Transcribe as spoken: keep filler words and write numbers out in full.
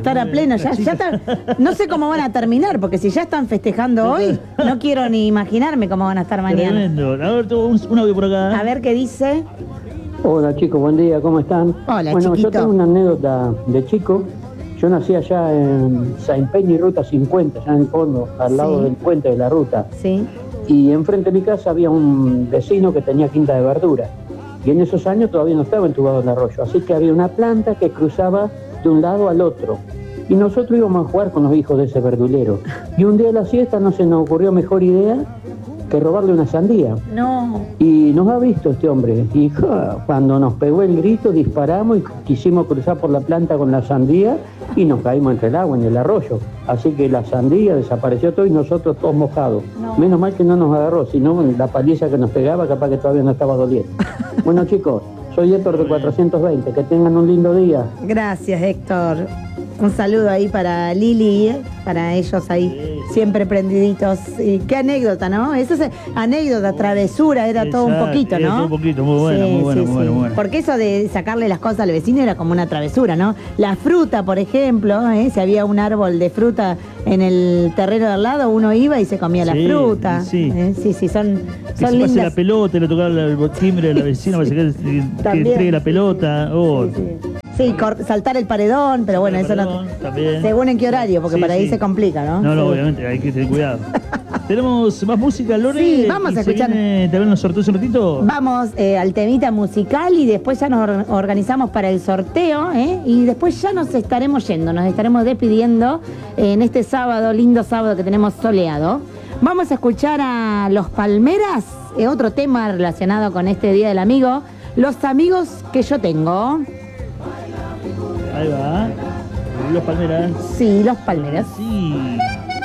estar a pleno. Ya, ya está, no sé cómo van a terminar, porque si ya están festejando hoy, no quiero ni imaginarme cómo van a estar mañana. Tremendo. A ver, un, un audio por acá. A ver qué dice. Hola chicos, buen día, ¿cómo están? Hola, bueno, chiquito. yo tengo una anécdota de chico. Yo nací allá en Saint Peña, Ruta cincuenta, allá en el fondo, al Sí. lado del puente de la ruta. Sí. Y enfrente de mi casa había un vecino que tenía quinta de verdura. Y en esos años todavía no estaba entubado el arroyo. Así que había una planta que cruzaba de un lado al otro. Y nosotros íbamos a jugar con los hijos de ese verdulero. Y un día a la siesta no se nos ocurrió mejor idea que robarle una sandía. No. Y nos ha visto este hombre. Y ja, cuando nos pegó el grito, disparamos y quisimos cruzar por la planta con la sandía y nos caímos entre el agua, en el arroyo. Así que la sandía desapareció todo y nosotros todos mojados. No. Menos mal que no nos agarró, sino la paliza que nos pegaba, capaz que todavía no estaba doliendo. Bueno chicos, soy Héctor de cuatrocientos veinte. Que tengan un lindo día. Gracias, Héctor. Un saludo ahí para Lili, ¿eh? Para ellos ahí, siempre prendiditos. Y qué anécdota, ¿no? Esa es anécdota, travesura, era todo un Exacto, poquito, era ¿no? todo un poquito, muy bueno, Sí, muy bueno, sí, muy bueno, sí. muy bueno. Porque eso de sacarle las cosas al vecino era como una travesura, ¿no? La fruta, por ejemplo, ¿eh? Si había un árbol de fruta en el terreno de al lado, uno iba y se comía la Sí, fruta. sí. ¿eh? Sí, sí, son, Que son se pase lindas. la pelota, le tocaba el timbre de la vecina para que, que También. entregue la pelota. Oh, Sí, sí. Sí, cor- saltar el paredón, pero bueno, eso perdón, no. también. Según en qué horario, porque Sí, por ahí sí. se complica, ¿no? No, no, Sí. obviamente, hay que tener cuidado. Tenemos más música, Lore. Sí, vamos y a se escuchar. viene también los sorteos un ratito. Vamos eh, al temita musical y después ya nos or- organizamos para el sorteo, ¿eh? Y después ya nos estaremos yendo, nos estaremos despidiendo en este sábado, lindo sábado que tenemos soleado. Vamos a escuchar a Los Palmeras, eh, otro tema relacionado con este Día del Amigo, los amigos que yo tengo. Ahí va. Los Palmeras. Sí, Los Palmeras. Sí.